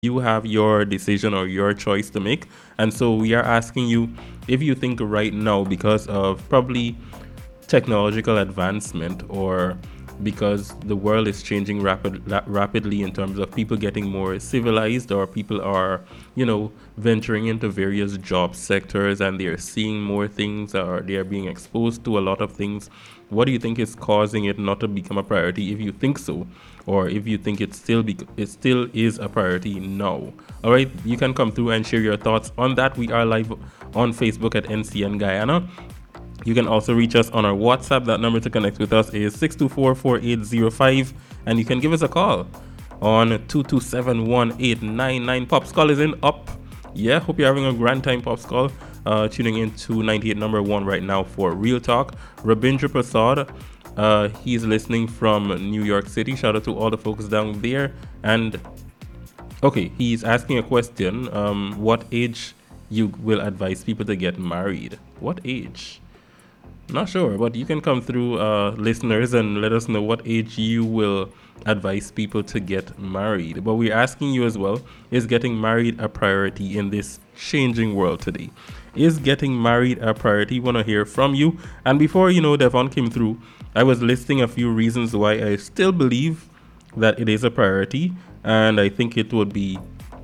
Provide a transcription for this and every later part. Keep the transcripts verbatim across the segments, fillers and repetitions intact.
You have your decision or your choice to make. And so we are asking you if you think right now, because of probably technological advancement or because the world is changing rapid, rapidly in terms of people getting more civilized, or people are, you know, venturing into various job sectors and they're seeing more things, or they're being exposed to a lot of things. What do you think is causing it not to become a priority, if you think so, or if you think it still be, it still is a priority now? All right, you can come through and share your thoughts on that. We are live on Facebook at N C N Guyana. You can also reach us on our WhatsApp. That number to connect with us is six two four, four eight zero five. And you can give us a call on two two seven, one eight nine nine. Pops Call is in up. Yeah, hope you're having a grand time, Pops Call. Uh, tuning in to ninety-eight number one right now for Real Talk. Rabindra Prasad, uh, he's listening from New York City. Shout out to all the folks down there. And okay, he's asking a question. Um, what age you will advise people to get married? What age? Not sure, but you can come through, uh, listeners, and let us know what age you will advise people to get married. But we're asking you as well, is getting married a priority in this changing world today? Is getting married a priority? Want to hear from you. And before, you know, Devon came through, I was listing a few reasons why I still believe that it is a priority. And I think it would be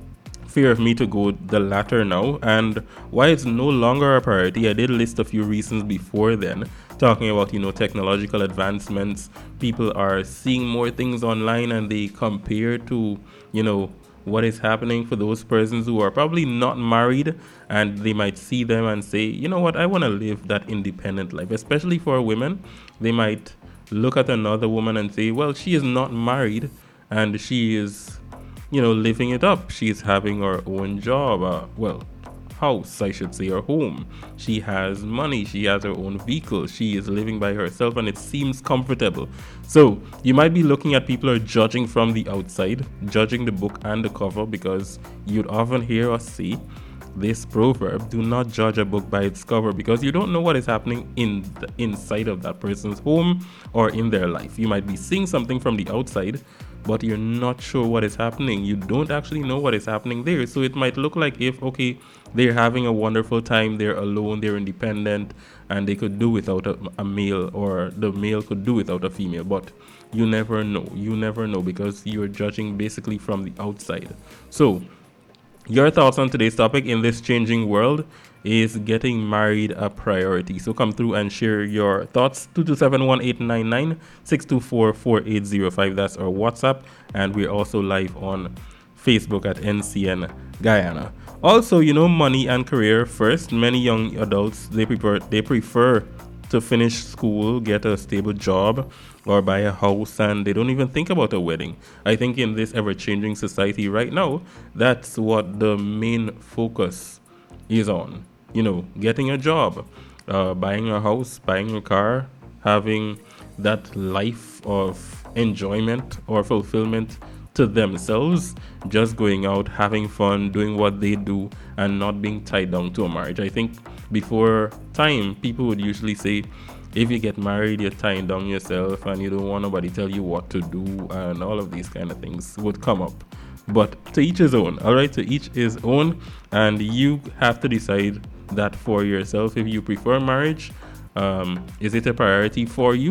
fair of me to go the latter now. And why it's no longer a priority, I did list a few reasons before then, talking about, you know, technological advancements. People are seeing more things online and they compare to, you know, what is happening for those persons who are probably not married, and they might see them and say, you know what, I want to live that independent life. Especially for women, they might look at another woman and say, well, she is not married and she is, you know, living it up. She's having her own job, uh, well, house, I should say, or home. She has money. She has her own vehicle. She is living by herself, and it seems comfortable. So you might be looking at people are judging from the outside, judging the book and the cover, because you'd often hear us say this proverb: do not judge a book by its cover, because you don't know what is happening in the inside of that person's home or in their life. You might be seeing something from the outside, but you're not sure what is happening. You don't actually know what is happening there. So it might look like if, okay, they're having a wonderful time, they're alone, they're independent, and they could do without a, a male, or the male could do without a female. But you never know. You never know, because you're judging basically from the outside. So your thoughts on today's topic: in this changing world, is getting married a priority? So come through and share your thoughts. two two seven, one eight nine nine, six two four, four eight zero five. That's our WhatsApp. And we're also live on Facebook at N C N Guyana. Also, you know, money and career first. Many young adults, they prefer they prefer to finish school, get a stable job, or buy a house, and they don't even think about a wedding. I think in this ever-changing society right now, that's what the main focus is on. You know, getting a job, uh, buying a house, buying a car, having that life of enjoyment or fulfillment to themselves, just going out, having fun, doing what they do, and not being tied down to a marriage. I think before time, people would usually say, if you get married, you're tying down yourself and you don't want nobody tell you what to do, and all of these kind of things would come up. But to each his own, all right? To each his own, and you have to decide that for yourself. If you prefer marriage, um, is it a priority for you?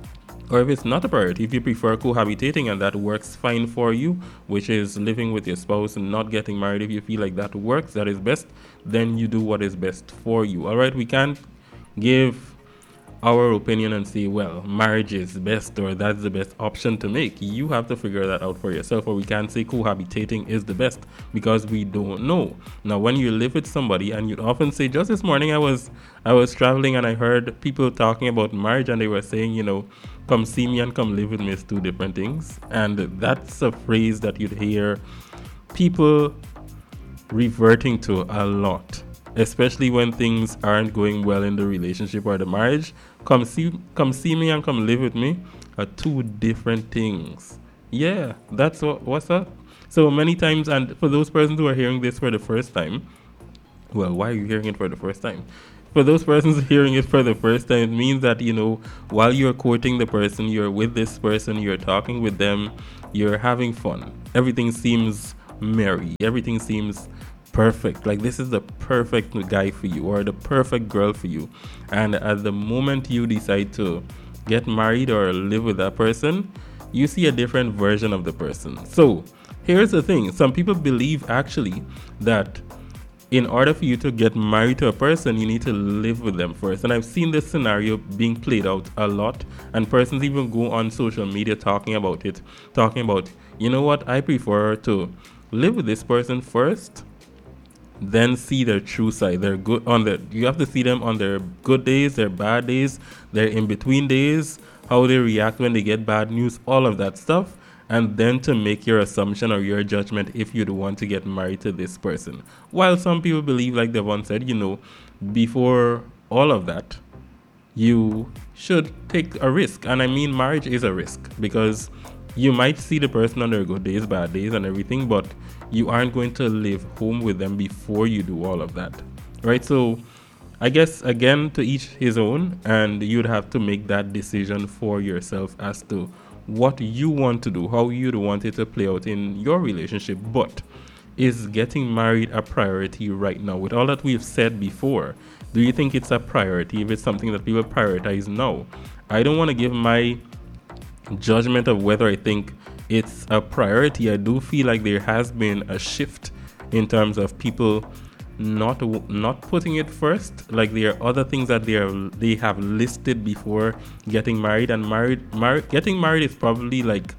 Or if it's not a priority, if you prefer cohabitating and that works fine for you, which is living with your spouse and not getting married, if you feel like that works, that is best, then you do what is best for you. All right, we can't give our opinion and say, well, marriage is best or that's the best option to make. You have to figure that out for yourself. Or we can't say cohabitating is the best, because we don't know. Now, when you live with somebody, and you'd often say, just this morning I was I was traveling and I heard people talking about marriage, and they were saying, you know, come see me and come live with me is two different things. And that's a phrase that you'd hear people reverting to a lot, especially when things aren't going well in the relationship or the marriage. Come see, come see me and come live with me are two different things. Yeah, that's what. What's up? So many times, and for those persons who are hearing this for the first time, well, why are you hearing it for the first time? For those persons hearing it for the first time, it means that, you know, while you're courting the person, you're with this person, you're talking with them, you're having fun. Everything seems merry. Everything seems perfect. Like this is the perfect guy for you or the perfect girl for you. And at the moment you decide to get married or live with that person, you see a different version of the person. So here's the thing. Some people believe actually that in order for you to get married to a person, you need to live with them first. And I've seen this scenario being played out a lot. And persons even go on social media talking about it, talking about, you know what, I prefer to live with this person first, then see their true side. They're good on their, you have to see them on their good days, their bad days, their in between days, how they react when they get bad news, all of that stuff. And then to make your assumption or your judgment if you'd want to get married to this person. While some people believe, like Devon said, you know, before all of that, you should take a risk. And I mean, marriage is a risk because you might see the person on their good days, bad days, and everything, but you aren't going to live home with them before you do all of that, right? So I guess, again, to each his own, and you'd have to make that decision for yourself as to what you want to do, how you'd want it to play out in your relationship. But is getting married a priority right now? With all that we've said before, do you think it's a priority if it's something that people prioritize now? I don't want to give my judgment of whether I think it's a priority. I do feel like there has been a shift in terms of people not not putting it first. Like there are other things that they are they have listed before getting married, and married married getting married is probably, like,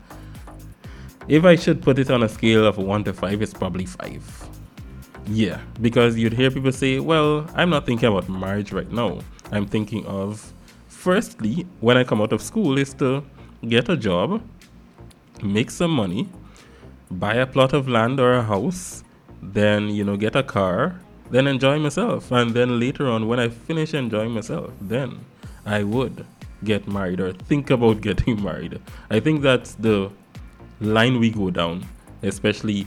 if I should put it on a scale of one to five, it's probably five. Yeah, because you'd hear people say, well, I'm not thinking about marriage right now. I'm thinking of, firstly, when I come out of school, is to get a job, make some money, buy a plot of land or a house, then, you know, get a car, then enjoy myself. And then later on, when I finish enjoying myself, then I would get married or think about getting married. I think that's the line we go down, especially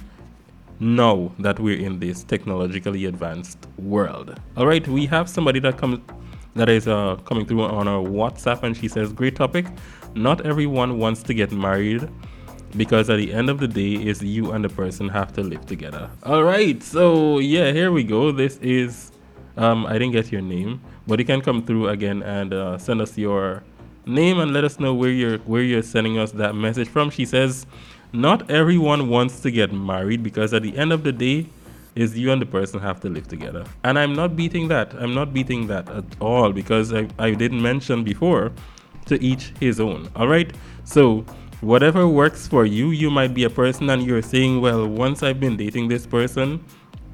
now that we're in this technologically advanced world. All right, we have somebody that comes that is uh, coming through on our WhatsApp, and she says, great topic. Not everyone wants to get married, because at the end of the day, is you and the person have to live together. All right, so yeah, here we go. This is, um, I didn't get your name, but you can come through again and uh, send us your name and let us know where you're where you're sending us that message from. She says, not everyone wants to get married, because at the end of the day, is you and the person have to live together. And I'm not beating that. I'm not beating that at all, because I, I didn't mention before, to each his own. All right, so whatever works for you. You might be a person and you're saying, well, once I've been dating this person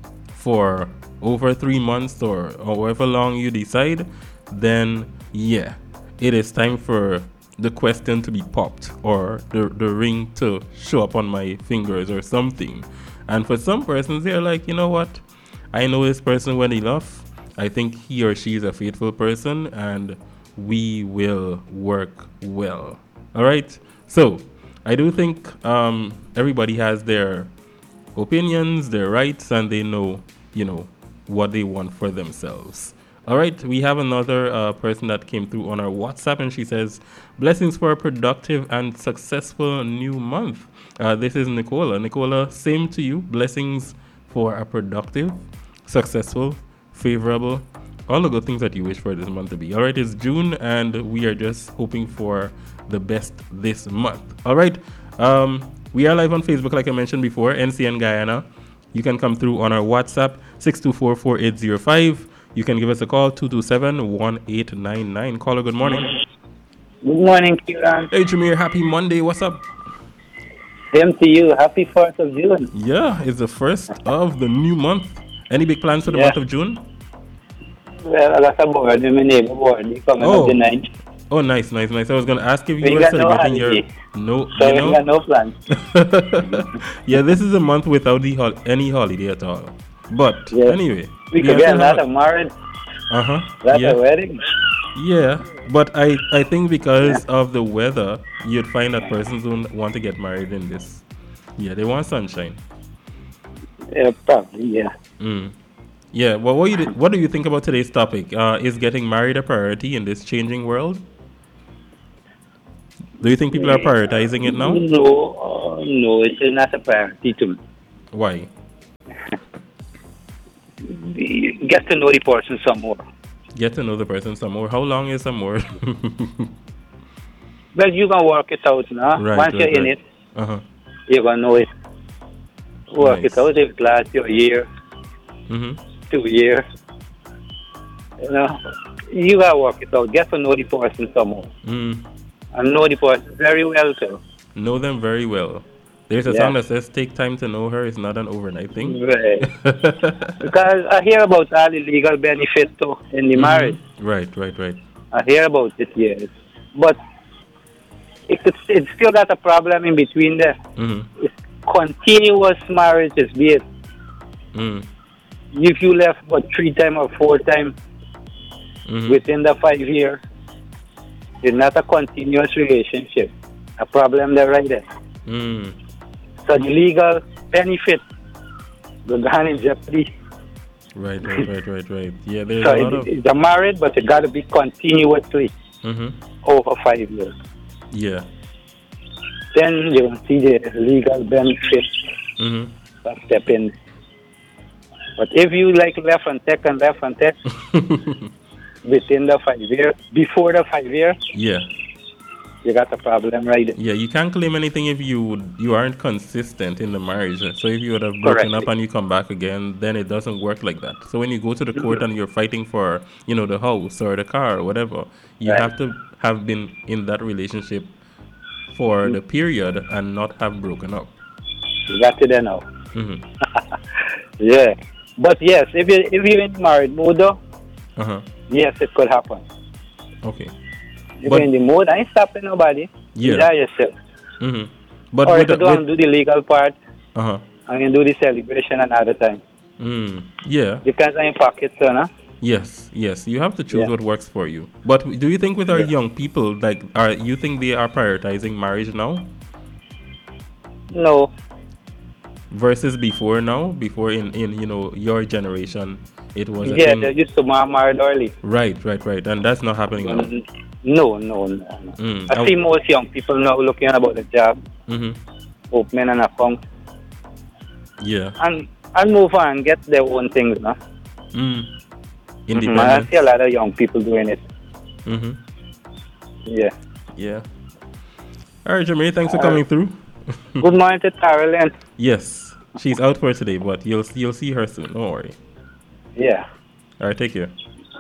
for over three months or however long you decide, then yeah, it is time for the question to be popped or the, the ring to show up on my fingers or something. And for some persons, they're like, you know what? I know this person well enough. I think he or she is a faithful person and we will work well. All right. So I do think um, everybody has their opinions, their rights, and they know, you know, what they want for themselves. All right, we have another uh, person that came through on our WhatsApp, and she says, blessings for a productive and successful new month. Uh, this is Nicola. Nicola, same to you. Blessings for a productive, successful, favorable, all the good things that you wish for this month to be. All right, it's June, and we are just hoping for the best this month. All right, um, we are live on Facebook, like I mentioned before, N C N Guyana. You can come through on our WhatsApp, six two four, four eight zero five. You can give us a call, two two seven, one eight nine nine. Caller, good morning. Good morning, Kieran. Hey, Jameer, happy Monday. What's up? Same to you. Happy fourth of June. Yeah, it's the first of the new month. Any big plans for the Yeah. month of June? Well, I got a board in my neighborhood. They coming Oh. up the ninth. Oh, nice, nice, nice. I was going to ask if you We were got no celebrating your... holiday. No, So you we know? got no plans. Yeah, this is a month without the hol- any holiday at all. But Yeah. anyway. We we could are get a still lot have- of married, Uh-huh. lot Yeah. of weddings. Yeah, but I, I think because of the weather, you'd find that persons don't want to get married in this. Yeah, they want sunshine. Yeah, probably, yeah. Mm. Yeah, well, what, you, what do you think about today's topic? Uh, is getting married a priority in this changing world? Do you think people are prioritizing it now? No, uh, no, it's not a priority to me. Why? Get to know the person some more. Get to know the person some more. How long is some more? Well, you can work it out now. Right, Once you're right, in right. it, Uh-huh. you're gonna know it. Work it Nice. out. If it lasts you a year, Mm-hmm. two years, you know, you gotta work it out. Get to know the person some more, Mm. and know the person very well too. Know them very well. There's a song Yeah. that says take time to know her. It's not an overnight thing. Right. Because I hear about all the legal benefits too in the marriage. Mm-hmm. Right, right, right. I hear about it, yes. But it, it's, it's still got a problem in between there. Mm-hmm. It's continuous marriages, be it Mm. if you left but three times or four times Mm-hmm. within the five years, it's not a continuous relationship. A problem there right there. Mm. So the legal benefit will go in jeopardy. Right, right, right, right, right. Yeah, there's So a lot it, of. it's a marriage, but it got to be continuously Mm-hmm. over five years. Yeah. Then you will see the legal benefit Mm-hmm. of step in. But if you like left and take and left and take within the five years, before the five years, Yeah. you got a problem right there. Yeah, you can't claim anything if you you aren't consistent in the marriage. So if you would have broken up Correctly. and you come back again, then it doesn't work like that. So when you go to the court and you're fighting for, you know, the house or the car or whatever, you Right. have to have been in that relationship for the period and not have broken up. You got it there now. Mm-hmm. Yeah. But yes, if you if you're in married mode, though, Uh-huh. yes, it could happen. Okay. If But- you're in the mood, I ain't stopping nobody. Yeah. Enjoy yourself. Mm-hmm. But Or with, if you the- don't with do the legal part, uh-huh. I can do the celebration another time. Mm. Yeah. Depends on your pocket, son, huh? Yes, yes. You have to choose Yeah. what works for you. But do you think with our Yeah. young people, like, are you think they are prioritizing marriage now No. versus before now? Before in in you know your generation, it was a Yeah, thing. they used to mar- married early. Right, right, right, and that's not happening now. Mm, No, no, no. no. Mm. I see most young people now looking about the job, Mm-hmm. opening an account, Yeah. and and move on, get their own things now. Mm. Mhm. I Independence. see a lot of young people doing it. Mm-hmm. Yeah. Yeah. All right, Jermaine. Thanks for coming through. Good morning to Carolyn. Yes, she's out for today, but you'll you'll see her soon. Don't worry. Yeah. All right, take care.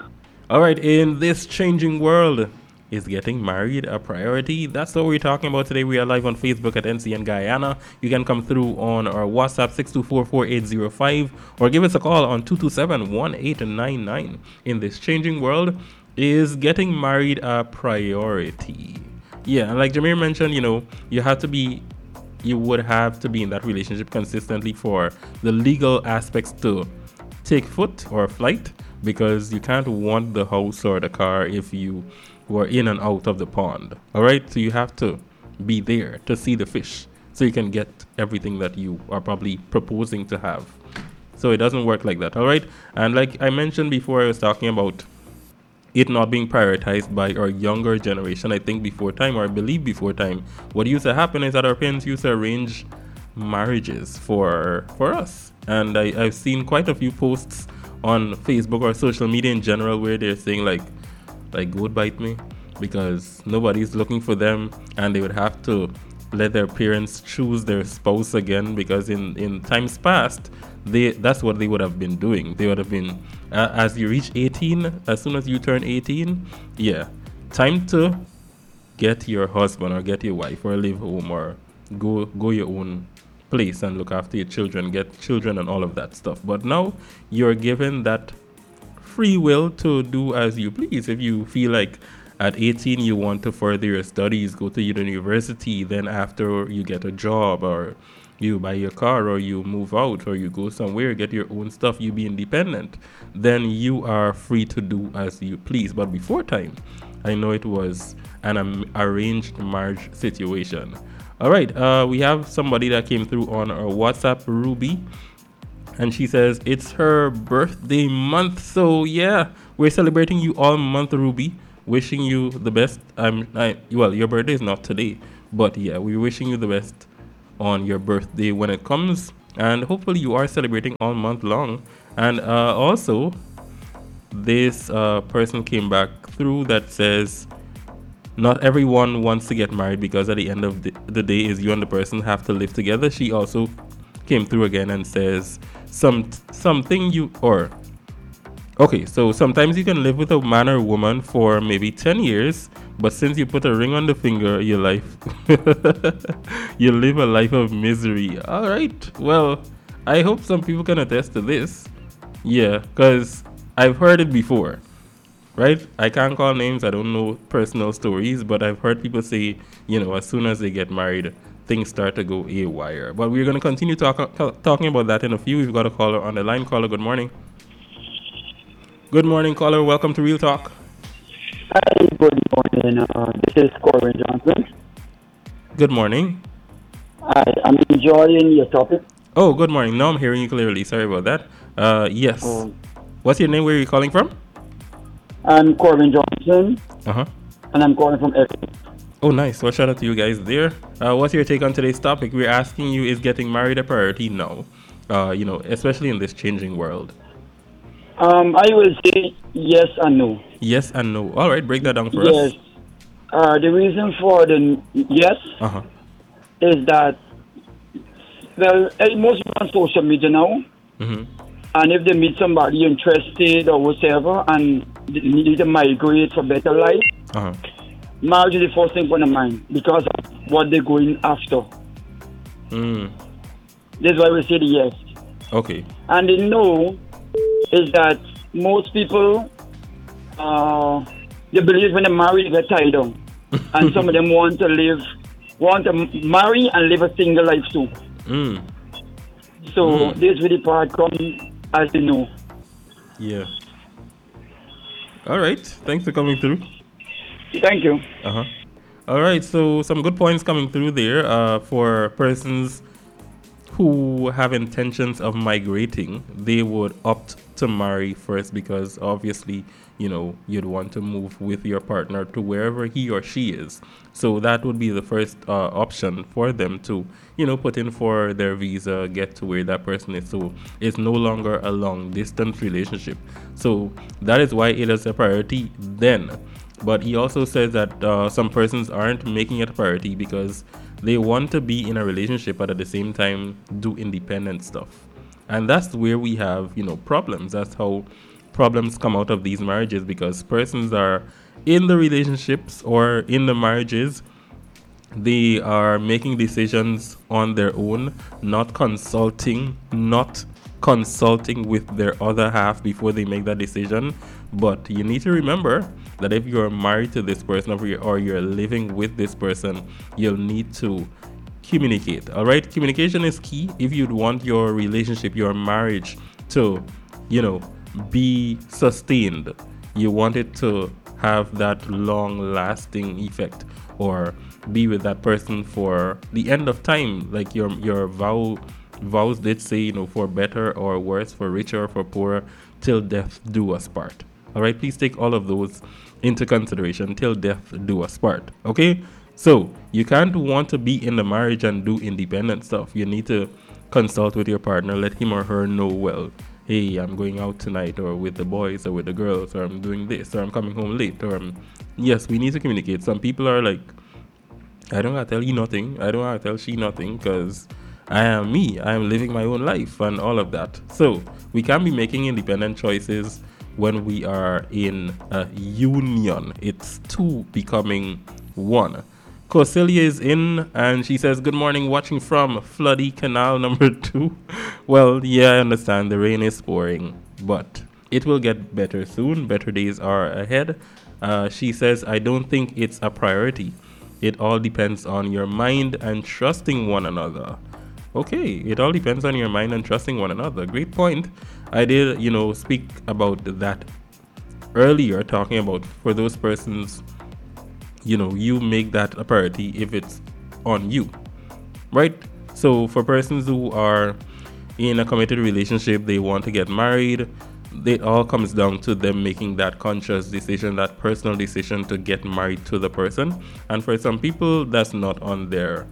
All right, in this changing world, is getting married a priority? That's what we're talking about today. We are live on Facebook at N C N Guyana. You can come through on our WhatsApp six two four, four eight zero five or give us a call on two two seven, one eight nine nine. In this changing world, is getting married a priority? Yeah, and like Jameer mentioned, you know, you have to be you would have to be in that relationship consistently for the legal aspects to take foot or flight, because you can't want the house or the car if you were in and out of the pond. All right, so you have to be there to see the fish so you can get everything that you are probably proposing to have. So it doesn't work like that. All right, and like I mentioned before, I was talking about it not being prioritized by our younger generation. I think before time, or I believe before time, what used to happen is that our parents used to arrange marriages for for us. And I, I've seen quite a few posts on Facebook or social media in general where they're saying like like goat bite me, because nobody's looking for them and they would have to let their parents choose their spouse again, because in in times past they that's what they would have been doing. They would have been uh, as you reach eighteen, as soon as you turn eighteen, yeah, time to get your husband or get your wife or live home or go go your own place and look after your children, get children and all of that stuff. But now you're given that free will to do as you please. If you feel like at eighteen you want to further your studies, go to university, then after you get a job or you buy your car or you move out or you go somewhere, get your own stuff, you be independent, then you are free to do as you please. But before time, I know it was an um, arranged marriage situation. All right, uh, we have somebody that came through on our WhatsApp, Ruby, and she says it's her birthday month. So yeah, we're celebrating you all month, Ruby. Wishing you the best. I'm, I, well, your birthday is not today, but yeah, we're wishing you the best on your birthday when it comes. and hopefully you are celebrating all month long. And uh, also, this uh, person came back through that says not everyone wants to get married because at the end of the, the day is you and the person have to live together. She also came through again and says some something you or okay, so sometimes you can live with a man or woman for maybe ten years, but since you put a ring on the finger, your life, you live a life of misery. All right, well, I hope some people can attest to this. Yeah, because I've heard it before, right? I can't call names, I don't know personal stories, but I've heard people say, you know, as soon as they get married, things start to go awire. But we're going to continue talk, talk, talking about that in a few. We've got a caller on the line. Caller, good morning. Good morning, caller. Welcome to Real Talk. Hi, good morning. Uh, this is Corbin Johnson. Good morning. I, I'm enjoying your topic. Oh, good morning. Now I'm hearing you clearly. Sorry about that. Uh, yes. Um, What's your name? Where are you calling from? I'm Corbin Johnson, Uh-huh. and I'm calling from Essex. Oh, nice. Well, shout out to you guys there. Uh, what's your take on today's topic? We're asking you, is getting married a priority now? Uh, you know, especially in this changing world. Um, I will say yes and no. Yes and no. All right, break that down for Yes. us. Uh, the reason for the n- yes Uh-huh. is that, well, eh, most people on social media now, Mm-hmm. and if they meet somebody interested or whatever, and they need to migrate for better life, Uh-huh. marriage is the first thing on the mind because of what they're going after. Mm. This is why we say the yes. Okay. And the no is that most people, uh, they believe when they marry, they get tied down. And some of them want to live, want to m- marry and live a single life too. Mm. So Mm. this really part comes as the no. Yeah. All right. Thanks for coming through. Thank you. Uh-huh. All right. So some good points coming through there uh, for persons who have intentions of migrating. They would opt to marry first because obviously, you know, you'd want to move with your partner to wherever he or she is. So that would be the first uh, option for them to, you know, put in for their visa, get to where that person is. So it's no longer a long distance relationship. So that is why it is a priority then. But he also says that uh, some persons aren't making it a priority because they want to be in a relationship but at the same time do independent stuff. And that's where we have, you know, problems. That's how problems come out of these marriages, because persons are in the relationships or in the marriages, they are making decisions on their own, not consulting, not consulting with their other half before they make that decision. But you need to remember that if you're married to this person or you're, or you're living with this person, you'll need to communicate. All right, communication is key if you'd want your relationship, your marriage to, you know, be sustained. You want it to have that long lasting effect, or be with that person for the end of time, like your your vow vows did say, you know, for better or worse, for richer or for poorer, till death do us part. All right, please take all of those into consideration. Till death do us part. Okay, so you can't want to be in the marriage and do independent stuff. You need to consult with your partner, let him or her know, well, hey, I'm going out tonight, or with the boys, or with the girls, or I'm doing this, or I'm coming home late, or I'm... yes, we need to communicate. Some people are like, I don't gotta tell you nothing, I don't gotta tell she nothing, because I am me, I am living my own life, and all of that. So we can be making independent choices when we are in a union. It's two becoming one. Corselia is in, and she says, good morning, watching from Floody Canal number two. Well, yeah, I understand the rain is pouring, but it will get better soon. Better days are ahead. Uh, she says, I don't think it's a priority. It all depends on your mind and trusting one another. Okay, it all depends on your mind and trusting one another. Great point. I did, you know, speak about that earlier, talking about for those persons, you know, you make that a priority if it's on you, right? So for persons who are in a committed relationship, they want to get married, it all comes down to them making that conscious decision, that personal decision to get married to the person. And for some people, that's not on their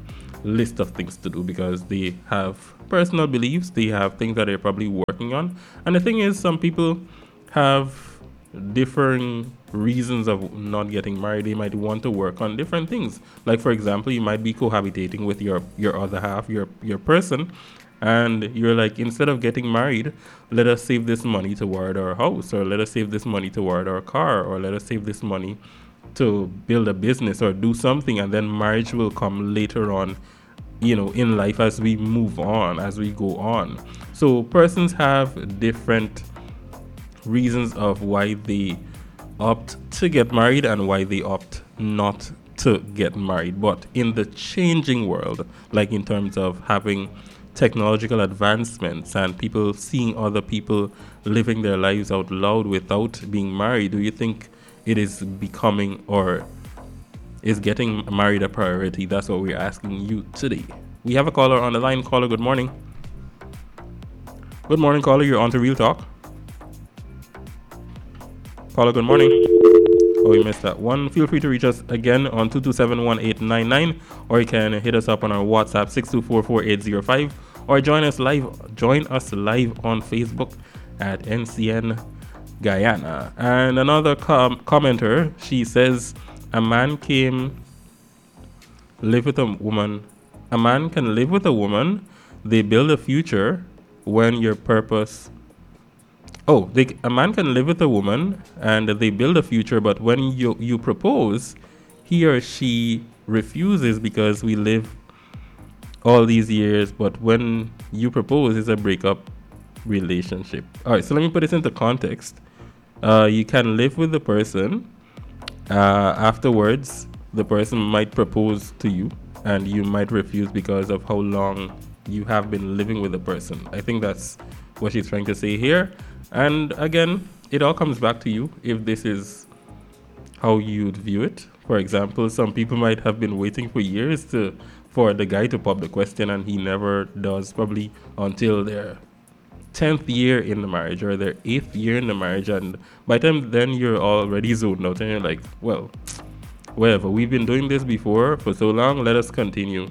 list of things to do because they have personal beliefs, they have things that they're probably working on. And the thing is, some people have differing reasons of not getting married. They might want to work on different things. Like for example, you might be cohabitating with your your other half, your your person, and you're like, instead of getting married, let us save this money toward our house, or let us save this money toward our car, or let us save this money to build a business or do something, and then marriage will come later on, you know, in life as we move on, as we go on. So persons have different reasons of why they opt to get married and why they opt not to get married. But in the changing world, like in terms of having technological advancements and people seeing other people living their lives out loud without being married, do you think it is becoming, or is getting married, a priority? That's what we're asking you today. We have a caller on the line. Caller, good morning. Good morning, caller. You're on to Real Talk. Caller, good morning. Oh, we missed that one. Feel free to reach us again on two two seven, one eight nine nine, or you can hit us up on our WhatsApp six two four, four eight zero five, or join us live. Join us live on Facebook at N C N Guyana. And another com- commenter, she says, a man came live with a woman. A man can live with a woman. They build a future when your purpose. Oh, they, a man can live with a woman and they build a future, but when you you propose, he or she refuses because we live all these years. But when you propose, it's a breakup relationship. All right, so let me put this into context. Uh, you can live with the person. Uh, afterwards, the person might propose to you, and you might refuse because of how long you have been living with the person. I think that's what she's trying to say here. And again, it all comes back to you if this is how you'd view it. For example, some people might have been waiting for years to for the guy to pop the question, and he never does, probably until their tenth year in the marriage or their eighth year in the marriage. And by the time then you're already zoned out and you're like, well, whatever, we've been doing this before for so long, let us continue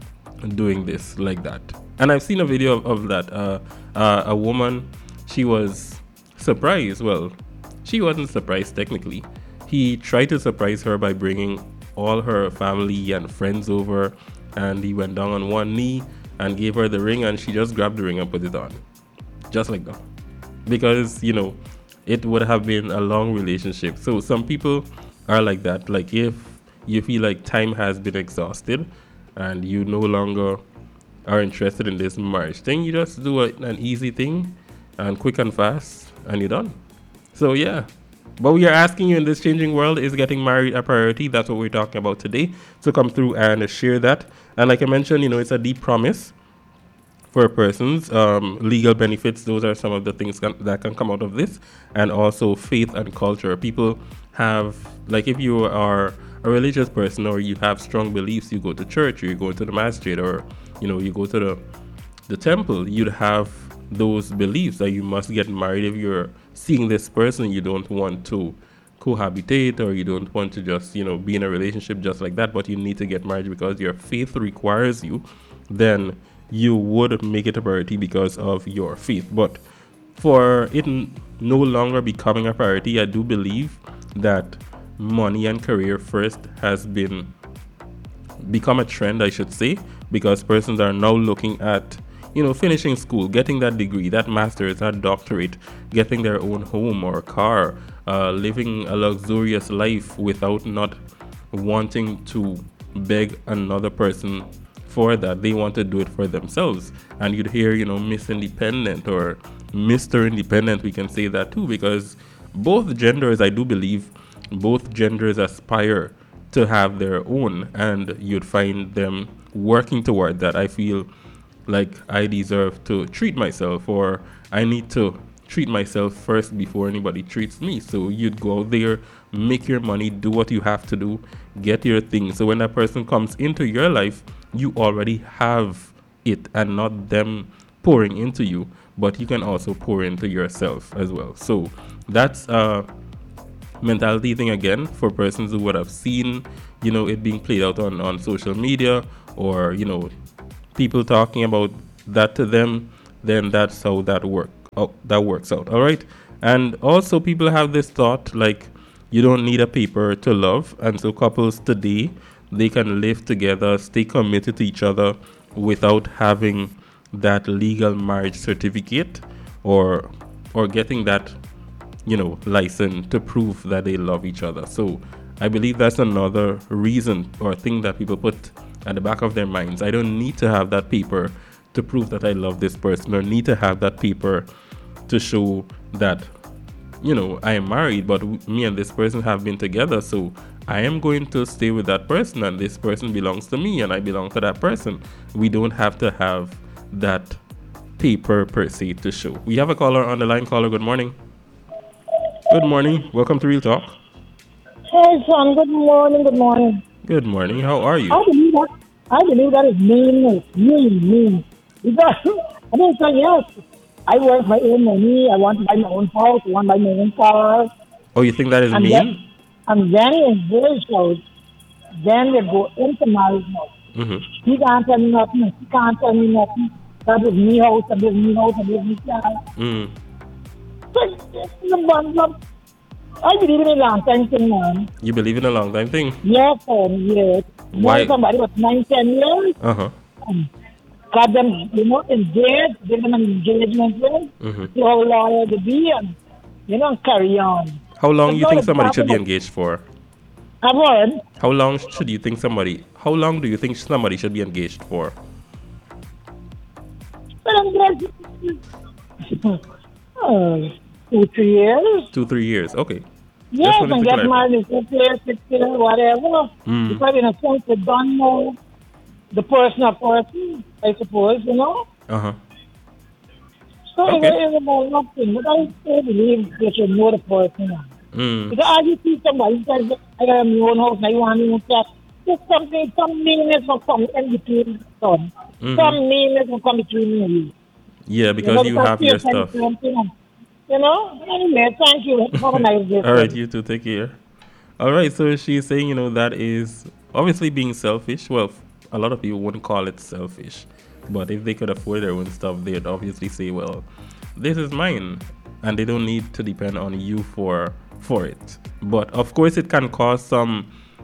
doing this like that. And I've seen a video of, of that. Uh, uh, a woman, she was surprised. Well, she wasn't surprised technically. He tried to surprise her by bringing all her family and friends over, and he went down on one knee and gave her the ring, and she just grabbed the ring and put it on. Just like that. Because, you know, it would have been a long relationship. So some people are like that. Like if you feel like time has been exhausted and you no longer are interested in this marriage thing, you just do a, an easy thing and quick and fast, and you're done. So yeah, but we are asking you, in this changing world, is getting married a priority? That's what we're talking about today. So come through and share that. And like I mentioned, you know, it's a deep promise for persons. Um, legal benefits, those are some of the things can, that can come out of this. And also faith and culture. People have, like if you are a religious person or you have strong beliefs, you go to church or you go to the masjid, or, you know, you go to the, the temple, you'd have those beliefs that you must get married. If you're seeing this person, you don't want to cohabitate, or you don't want to just, you know, be in a relationship just like that, but you need to get married because your faith requires you, then you would make it a priority because of your faith. But for it n- no longer becoming a priority, I do believe that money and career first has been become a trend, I should say, because persons are now looking at, you know, finishing school, getting that degree, that master's, that doctorate, getting their own home or car, uh, living a luxurious life without not wanting to beg another person for that. They want to do it for themselves. And you'd hear, you know, Miss Independent or Mister Independent, we can say that too, because both genders, I do believe, both genders aspire to have their own, and you'd find them working toward that. I feel like I deserve to treat myself, or I need to treat myself first before anybody treats me. So you'd go out there, make your money, do what you have to do, get your thing. So when that person comes into your life, you already have it and not them pouring into you, but you can also pour into yourself as well. So that's uh mentality thing again for persons who would have seen, you know, it being played out on, on social media, or, you know, people talking about that to them, then that's how that work oh, that works out. All right. And also people have this thought like you don't need a paper to love, and so couples today, they can live together, stay committed to each other without having that legal marriage certificate, or or getting that, you know, license to prove that they love each other. So I believe that's another reason or thing that people put at the back of their minds. I don't need to have that paper to prove that I love this person, or need to have that paper to show that, you know, I am married, but me and this person have been together, so I am going to stay with that person, and this person belongs to me and I belong to that person. We don't have to have that paper per se to show. We have a caller on the line. Caller, good morning. Good morning. Welcome to Real Talk. Hey, son. Good morning. Good morning. Good morning. How are you? I believe that. I believe that is mean, mean, mean. Because I didn't say yes. I work my own money. I want to buy my own house. I want to buy my own car. Oh, you think that is and mean? Then, and then in this house, then they go into marriage house. Mm-hmm. He can't tell me nothing. He can't tell me nothing. That is me house. That is me house. That is me car. Mm. I believe in a long time thing, man. You believe in a long time thing? Yes, um, yes. Why? Why? Somebody was nine, ten years. Uh-huh. Um, got them, you know, engaged, give them an engagement ring, Mm-hmm. see how loyal they be, and, you know, carry on. How long do you That's think all somebody it's should be about. engaged for? I've heard. How long should you think somebody, how long do you think somebody should be engaged for? But I'm glad. Oh, two, three years. Two, three years. Okay. Yes, wanted and to get clarify. married in six years, six years, whatever. Mm. Because in a sense, they don't know the person or person, I suppose, you know. Uh-huh. So Okay. it is about nothing. But I still believe they should know the person. Mm. Because as you see somebody says, I have my own house, I want my own cat. There's something, some meanness will come in between, son. Mhm. Some meanness will come between me and you. Yeah, because know, you have your you're stuff. something, you know, anyway, thank you. Have a nice day. All right, you too. Take care. All right, so she's saying, you know, that is obviously being selfish. Well, a lot of people wouldn't call it selfish, but if they could afford their own stuff, they'd obviously say, well, this is mine, and they don't need to depend on you for for it. But of course, it can cause some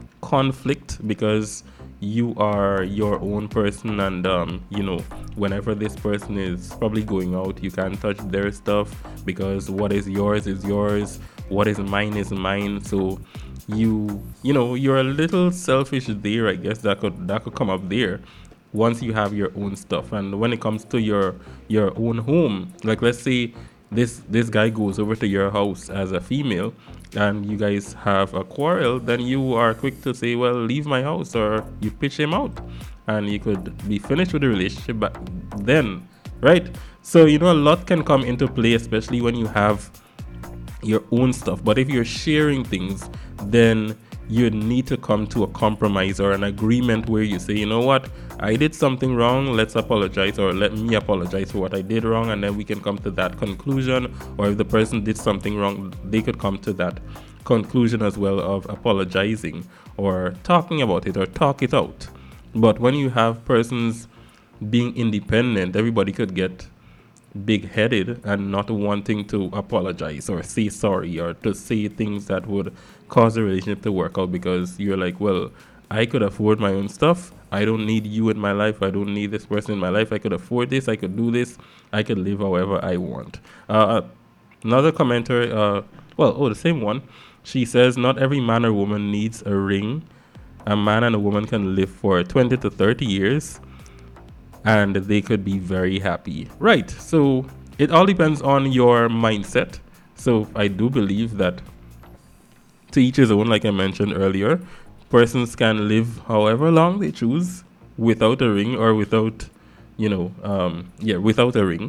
conflict because you are your own person, and um, you know, whenever this person is probably going out, you can't touch their stuff because what is yours is yours, what is mine is mine. So you you know, you're a little selfish there, I guess. That could that could come up there once you have your own stuff. And when it comes to your your own home, like let's say this this guy goes over to your house as a female and you guys have a quarrel, then you are quick to say, well, leave my house, or you pitch him out, and you could be finished with the relationship back then, right? So you know, a lot can come into play, especially when you have your own stuff. But if you're sharing things, then you need to come to a compromise or an agreement where you say, you know what, I did something wrong, let's apologize, or let me apologize for what I did wrong, and then we can come to that conclusion. Or if the person did something wrong, they could come to that conclusion as well of apologizing or talking about it or talk it out. But when you have persons being independent, everybody could get big-headed and not wanting to apologize or say sorry or to say things that would cause the relationship to work out, because you're like, well, I could afford my own stuff, I don't need you in my life, I don't need this person in my life, I could afford this, I could do this, I could live however I want. Uh, another commenter, uh, well, oh, the same one, she says, not every man or woman needs a ring. A man and a woman can live for twenty to thirty years and they could be very happy. Right. So it all depends on your mindset. So I do believe that to each his own, like I mentioned earlier, persons can live however long they choose without a ring or without, you know, um, yeah, without a ring.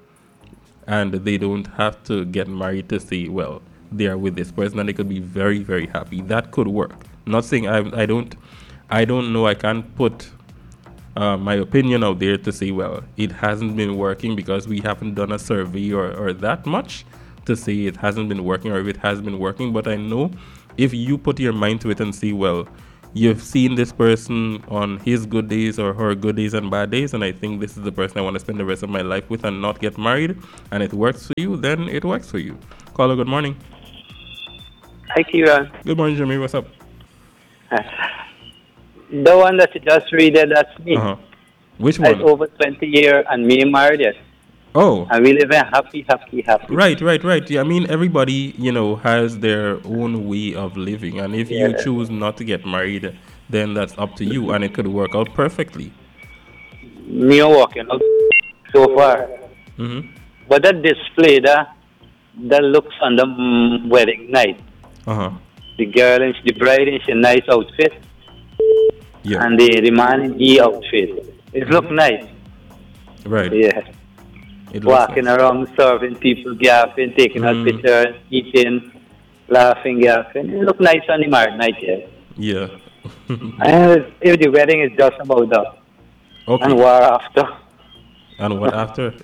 And they don't have to get married to say, well, they are with this person, and they could be very, very happy. That could work. Not saying I, I don't, I don't know. I can't put Uh, my opinion out there to say, well, it hasn't been working because we haven't done a survey or, or that much, to say it hasn't been working or if it has been working. But I know if you put your mind to it and see, well, you've seen this person on his good days or her good days and bad days, and I think this is the person I want to spend the rest of my life with and not get married, and it works for you, then it works for you. Caller, good morning. Hi, Kieran. Good morning, Jimmy. What's up? The one that you just read, there, that's me. Uh-huh. Which I'm one? over twenty years and me married yet. Oh. And we live in happy, happy, happy. Right, right, right. Yeah, I mean, everybody, you know, has their own way of living. And if you Yeah. choose not to get married, then that's up to you. And it could work out perfectly. Me walking out so far. Mm-hmm. But that display, that, that looks on the mm, wedding night. Uh-huh. The girl, and the bride in she nice outfit. Yeah. And the, the man in the outfit. It look nice. Right. Yeah. It looks Walking nice. around, serving people, gaffing, taking Mm. out pictures, eating, laughing, gaffing. It look nice on the married night, yeah. Yeah. And if the wedding is just about that. Okay. And war after. And what after?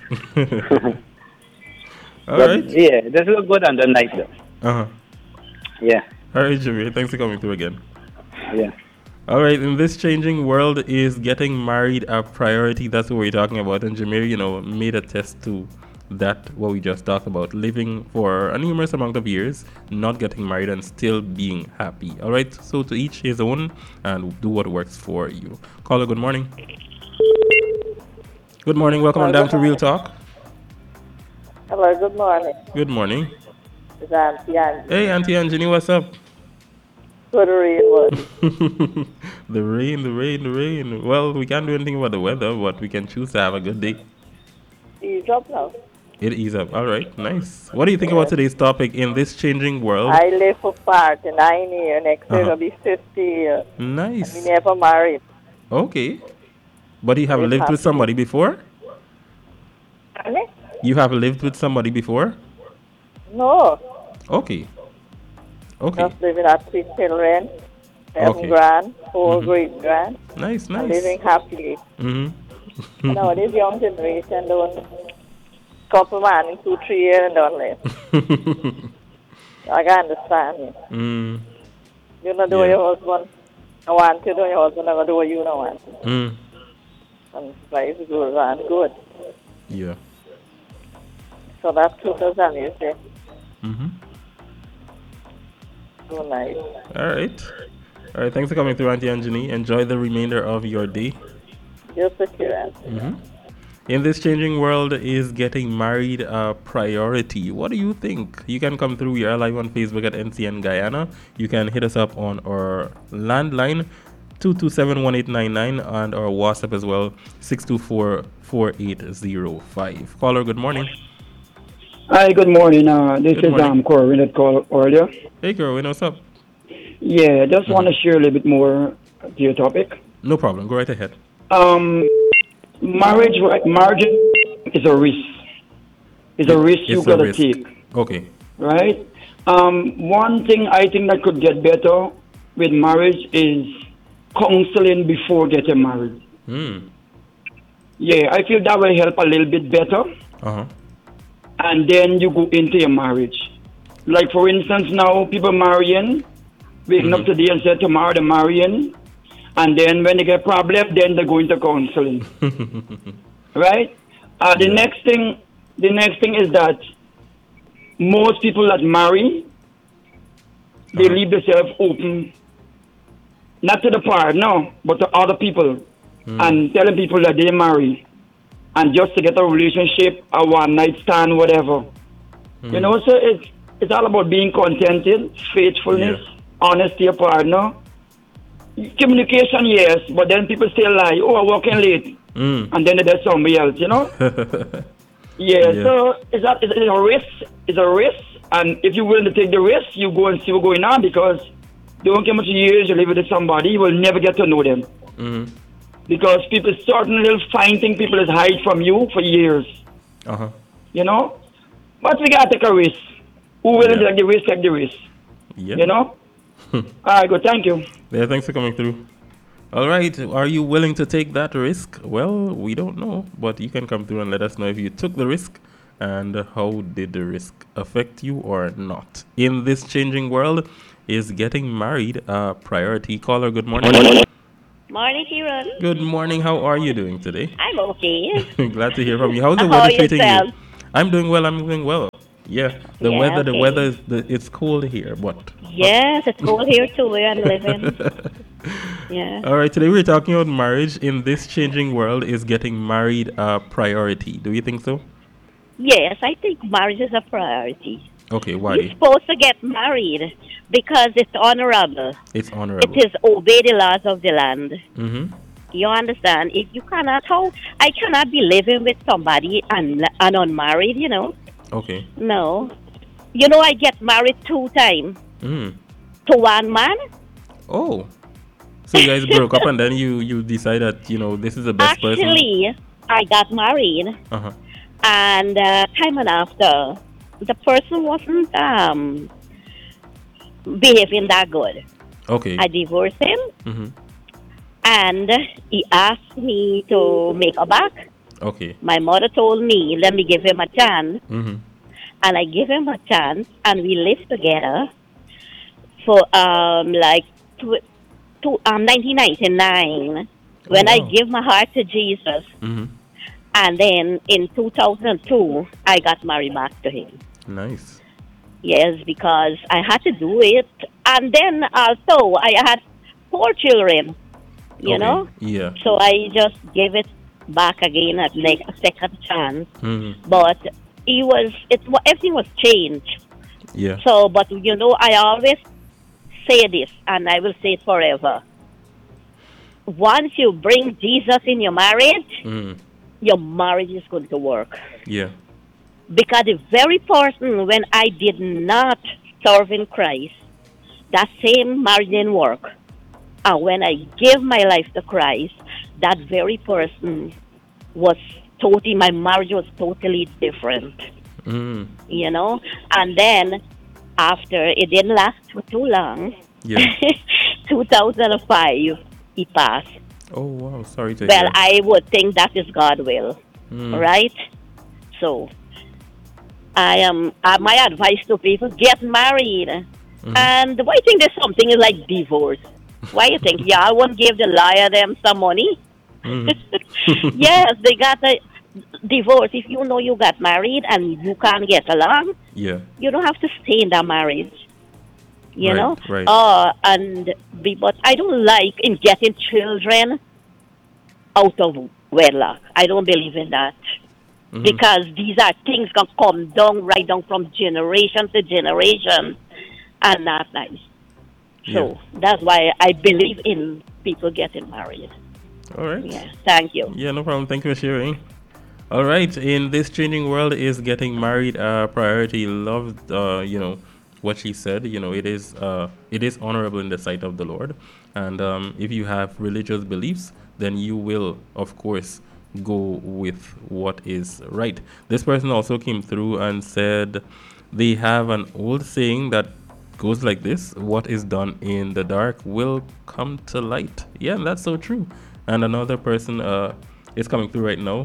All But, right. yeah, this look good on the night, though. Uh-huh. Yeah, All right, Jimmy. Thanks for coming through again. yeah. All right, in this changing world, is getting married a priority? That's what we're talking about. And Jameer, you know, made a test to that, what we just talked about, living for a numerous amount of years, not getting married, and still being happy. All right, so to each his own, and do what works for you. Caller, good morning. Good morning. Welcome on down to Real Talk. Hello, good morning. Good morning. It's Auntie Angie. Hey, Auntie Anthony, what's up? Good rain. The rain, the rain, the rain. Well, we can't do anything about the weather, but we can choose to have a good day. Ease up now. It is up. All right, nice. What do you think about today's topic in this changing world? I live for forty-nine years. Next year Uh-huh. will be fifty years. Nice. We never married. Okay. But you have We're lived with happy. somebody before? Honey? You have lived with somebody before? No. Okay. Okay. Just living at three children, seven Okay. grand, four Mhm. great grand, Nice, and nice. living happily. Mm-hmm. Nowadays, young generation don't couple man in two, three years and don't live. I can understand you. mm. You know, do Yeah. your husband. I want to do your husband, never do what you don't want to. Mm. And life goes on good. Yeah. So that's two thousand, you say. Mm-hmm. So nice. All right. All right. Thanks for coming through, Auntie Anjani. Enjoy the remainder of your day. Just a curious. Mm-hmm. In this changing world, is getting married a priority? What do you think? You can come through. We are live on Facebook at N C N Guyana. You can hit us up on our landline, two two seven, one eight nine nine, and our WhatsApp as well, six two four, four eight zero five. Caller, good morning. Hi, good morning. Uh, this Good is morning. um, Corwin that called earlier. Hey, Kerwin, what's up? Yeah, just want to share a little bit more to your topic. No problem. Go right ahead. Um, marriage, right, marriage is a risk. It's a risk you It's a gotta risk. take, Okay. right? Um, one thing I think that could get better with marriage is counseling before getting married. Hmm. Yeah, I feel that will help a little bit better, Uh-huh. and then you go into your marriage. Like for instance, now people marrying, waking up Mhm. today and say tomorrow they're marrying, and then when they get problem, then they go into counseling. Right? Uh, the Yeah. next thing, the next thing is that most people that marry, they Uh-huh. leave themselves open, not to the partner, but to other people, Mm. and telling people that they marry, and just to get a relationship, a one night stand, whatever. Mm. You know, so it's it's all about being contented, faithfulness, Yeah. honesty to your partner. Communication, yes, but then people still lie. Oh, I'm working late, Mm. and then there's somebody else. You know. Yeah, Yeah. so it's a, it's a risk. It's a risk, and if you're willing to take the risk, you go and see what's going on, because don't care how much years you live with somebody, you will never get to know them, Mm. because people certain little fine thing people has hide from you for years. Uh-huh. You know, but we gotta take a risk. Who willing to Yeah. take the risk? Take the risk. Yeah. You know. All right, good. Thank you. Yeah, thanks for coming through. All right, are you willing to take that risk? Well, we don't know, but you can come through and let us know if you took the risk and how did the risk affect you or not? In this changing world, is getting married a priority? Caller, good morning. Morning, Kieran. Good morning. How are you doing today? I'm okay. Glad to hear from you. How's the How weather are treating yourself? you? I'm doing well. I'm doing well. Yeah, the Yeah, weather. The okay. weather is. The, it's cold here, but. Yes, it's cold here too where I'm living. Yeah. All right. Today we're talking about marriage in this changing world. Is getting married a priority? Do you think so? Yes, I think marriage is a priority. Okay. You're Why? supposed to get married because it's honorable. It's honorable. It is obey the laws of the land. Mm-hmm. You understand? If you cannot, how I cannot be living with somebody and, and unmarried, you know? Okay. No. You know, I get married two times Mm. to one man. Oh. So you guys broke up and then you you decide that you know this is the best person. Actually, I got married, Uh-huh. and uh, time and after, the person wasn't um, behaving that good. Okay. I divorced him, Mm-hmm. and he asked me to make a back. Okay. My mother told me, let me give him a chance, Mm-hmm. and I gave him a chance, and we lived together for um like tw- to, um nineteen ninety-nine when I wow. gave my heart to Jesus. Mm-hmm. And then in two thousand two, I got married back to him. Nice. Yes, because I had to do it. And then also, I had four children, you Okay. know? Yeah. So I just gave it back again at like a second chance. Mm-hmm. But it was, it wa- everything was changed. Yeah. So, but you know, I always say this, and I will say it forever. Once you bring Jesus in your marriage, Mm-hmm. your marriage is going to work. Yeah. Because the very person, when I did not serve in Christ, that same marriage didn't work. And when I gave my life to Christ, that very person was totally, my marriage was totally different, Mm-hmm. you know? And then after, it didn't last for too long. Yeah. two thousand five, he passed. Oh wow. Sorry to Well, hear. I would think that is God will. Mm. Right? So, I am. Uh, my advice to people: get married. Mhm. And why you think there's something like divorce? Why you think? Yeah, I won't give the liar them some money. Mhm. Yes, they got a divorce. If you know you got married and you can't get along, Yeah. you don't have to stay in that marriage. You Right, know. right. Uh, and be, but I don't like in getting children out of wedlock. I don't believe in that. Mhm. Because these are things that come down right down from generation to generation, and not nice. So Yeah. that's why I believe in people getting married. All right. Yeah, thank you. Yeah, no problem. Thank you for sharing. All right. In this changing world, is getting married a priority? Loved, uh, you know, what she said. You know, it is, uh, it is honorable in the sight of the Lord. And um, if you have religious beliefs, then you will, of course, go with what is right. This person also came through and said they have an old saying that goes like this: what is done in the dark will come to light. Yeah, and that's so true. And another person uh, is coming through right now.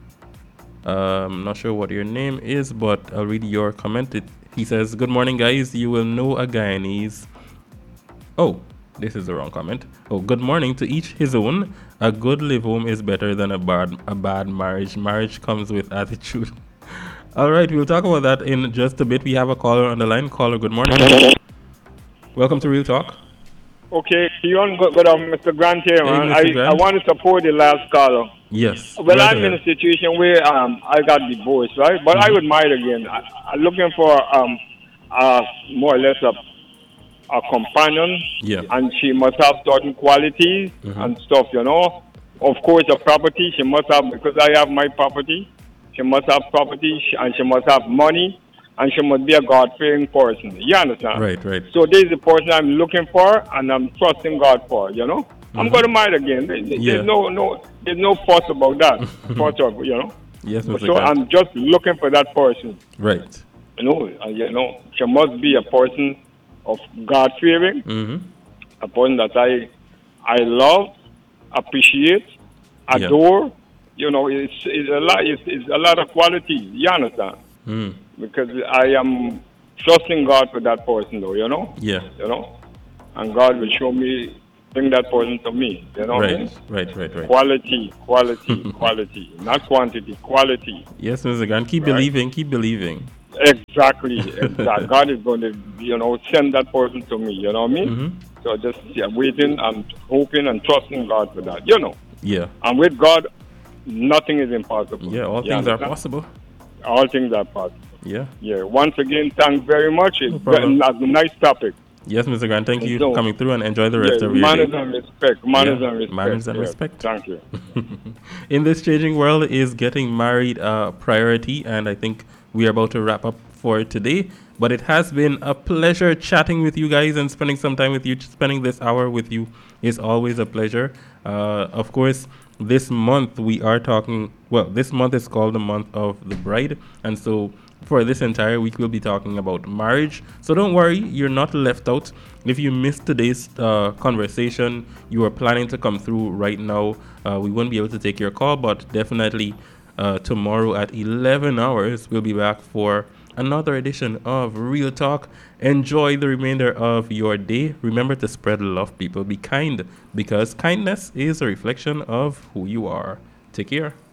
Um, not sure what your name is, but I'll read your comment. It, he says, "Good morning, guys. You will know a Guyanese." Oh, this is the wrong comment. Oh, good morning. To each his own. A good live home is better than a bad a bad marriage. Marriage comes with attitude. All right, we'll talk about that in just a bit. We have a caller on the line. Caller, good morning. Welcome to Real Talk. Okay, you want good, good um, Mister Grant here, Hey, man. Mister I, Grant. I want to support the last caller. Yes. Well, right I'm in ahead. a situation where um I got divorced, right? But I would marry again. I, I'm looking for um uh more or less a a companion, Yeah. and she must have certain qualities Mhm. and stuff, you know. Of course, a property she must have, because I have my property. She must have property, sh- and she must have money, and she must be a God-fearing person. You understand? Right, right. So this is the person I'm looking for, and I'm trusting God for. You know, I'm Mhm. going to marry again. There- there- Yeah. There's no, no, there's no fuss about that. Fuss of, you know. Yes, Mister So Grant. I'm just looking for that person. Right. You know, uh, you know, she must be a person of God fearing, Mm-hmm. a person that I, I love, appreciate, Yeah. adore. You know, it's, it's a lot. It's, it's a lot of quality. You understand? Mm. because I am trusting God for that person, though. You know. Yeah. You know, and God will show me, bring that person to me. You know what I mean? Right, right, right, right. Quality, quality, quality, not quantity, quality. Yes, Mister Grant. Keep Right. believing, keep believing. Exactly, exactly. God is going to, you know, send that person to me. You know what I mean? Mm-hmm. So just yeah, waiting and hoping and trusting God for that. You know, Yeah. and with God, nothing is impossible. Yeah, all You things are understand? possible. All things are possible. Yeah. Yeah. Once again, thanks very much. It's problem. a nice topic. Yes, Mister Grant. Thank you So, for coming through and enjoy the rest Yeah, of your manners day. and respect. Manners Yeah, and respect. manners and Yeah, respect. Thank you. In this changing world, is getting married a priority? And I think we are about to wrap up for today. But it has been a pleasure chatting with you guys and spending some time with you. Spending this hour with you is always a pleasure. Uh, of course, this month we are talking, well, this month is called the month of the bride. And so for this entire week, we'll be talking about marriage. So don't worry, you're not left out. If you missed today's uh, conversation, you are planning to come through right now, uh, we won't be able to take your call, but definitely uh, tomorrow at eleven hours, we'll be back for another edition of Real Talk. Enjoy the remainder of your day. Remember to spread love, people. Be kind, because kindness is a reflection of who you are. Take care.